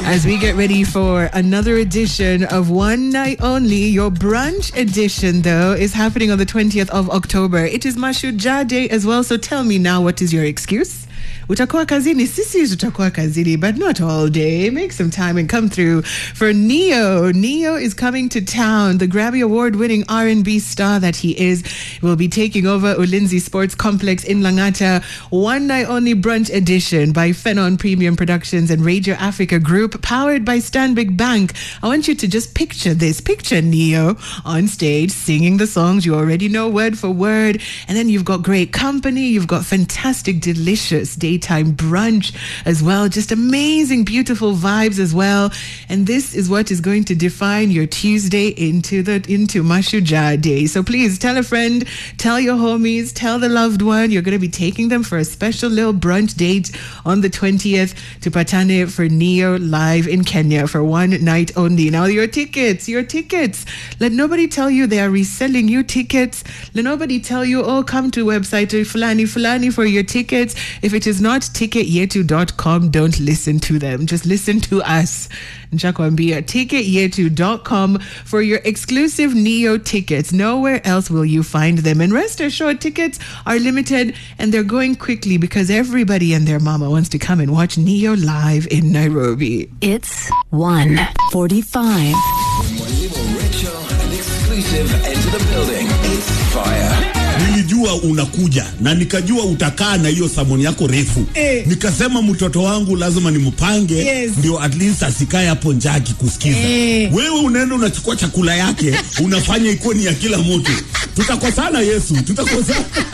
As we get ready for another edition of One Night Only, your brunch edition, though, is happening on the 20th of October. It is Mashujaa Day as well, so tell me now, what is your excuse? Utakuwa kazini, sisi tutakuwa kazini, but not all day. Make some time and come through for Neo. Neo is coming to town. The Grammy Award-winning R&B star that he is will be taking over Ulinzi Sports Complex in Langata. One Night Only Brunch Edition by Phenon Premium Productions and Radio Africa Group, powered by Stanbic Bank. I want you to just picture this. Picture Neo on stage singing the songs you already know word for word. And then you've got great company. You've got fantastic, delicious daytime brunch as well. Just amazing, beautiful vibes as well. And this is what is going to define your Tuesday into Mashujaa Day. So please tell a friend, tell your homies, tell the loved one. You're going to be taking them for a special little brunch date on the 20th to Patane for Neo live in Kenya for one night only. Now your tickets. Let nobody tell you they are reselling you tickets. Let nobody tell you, oh, come to website fulani for your tickets. If it is not ticketyetu.com, don't listen to them. Just listen to us. Nchakwambia, ticketyetu.com for your exclusive Neo tickets. Nowhere else will you find them. And rest assured, tickets are limited and they're going quickly because everybody and their mama wants to come and watch Neo live in Nairobi. It's 1:45. Ritual and exclusive into the building. It's fire. Nilijua unakuja na nikajua utakaa na hiyo samoni yako refu. Nikasema mtoto wangu lazima nimpange ndio at least asikae hapo njaki kusikiza. Wewe unaenda unachukua chakula yake unafanya ikuwe ni ya kila mtu. Tutakosana Yesu, tutakosana.